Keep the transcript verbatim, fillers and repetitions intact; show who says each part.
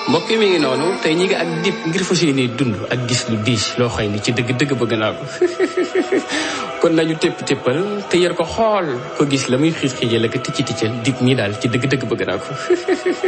Speaker 1: mbokk mi ngi noonu tey ñi ngi ak dip ngir fas yéene dund ak gis lu diis loo xëy ni ci dëgg-dëgg bëgg naa ko kon nañu tépp téppal te yar ko xool ko gis la muy xiis xiijal ak ticci ticcal dip ñi daal ci dëgg-dëgg bëgg naa ko